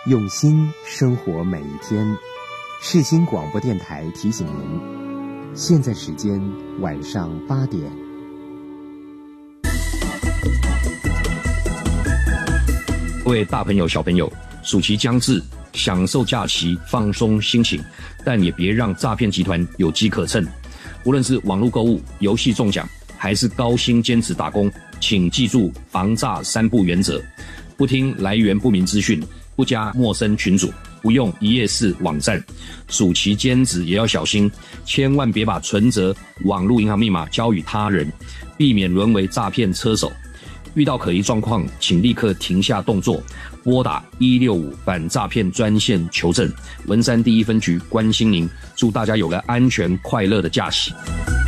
用心生活每一天。世新广播电台提醒您，现在时间晚上8点。 各位大朋友小朋友，暑期将至，享受假期，放松心情，但也别让诈骗集团有机可乘。无论是网络购物、游戏中奖，还是高薪兼职打工，请记住防诈3不原则：不听来源不明资讯，不加陌生群组，不用一页式网站。暑期兼职也要小心，千万别把存折、网络银行密码交予他人，避免沦为诈骗车手。遇到可疑状况，请立刻停下动作，拨打165反诈骗专线求证。文山第1分局关心您，祝大家有个安全快乐的假期。